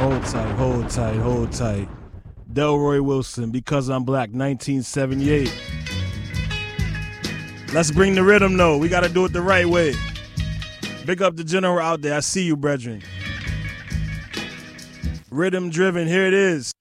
Hold tight, hold tight, hold tight. Delroy Wilson, Because I'm Black, 1978. Let's bring the rhythm, though. We got to do it the right way. Big up the general out there. I see you, brethren. Rhythm driven, here it is.